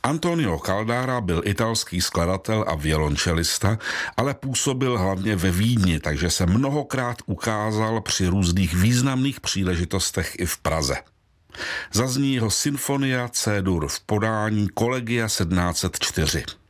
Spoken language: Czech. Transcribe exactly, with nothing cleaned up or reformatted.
Antonio Caldara byl italský skladatel a violončelista, ale působil hlavně ve Vídni, takže se mnohokrát ukázal při různých významných příležitostech i v Praze. Zazní jeho Sinfonia C-dur v podání Collegia sedmnáct set čtyři.